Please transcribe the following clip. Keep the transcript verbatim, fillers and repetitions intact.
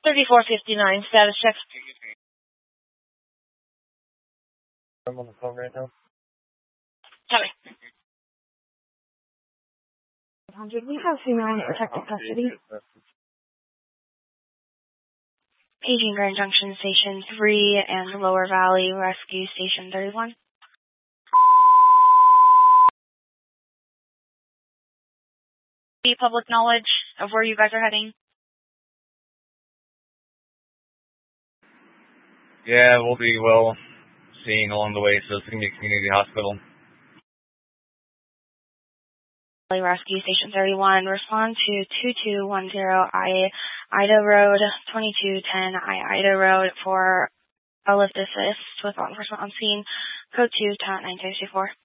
thirty-four fifty-nine, status check. I'm on the phone right now. Copy. one hundred, we have female in protective custody. Paging Grand Junction Station three and Lower Valley Rescue Station thirty-one. The public knowledge of where you guys are heading? Yeah, we'll be well seen along the way, so it's going to be a community hospital. Rescue Station thirty-one, respond to two two one zero I Ida Road, twenty-two ten I Ida Road for a lift assist with law enforcement on scene, code two, nine two two four.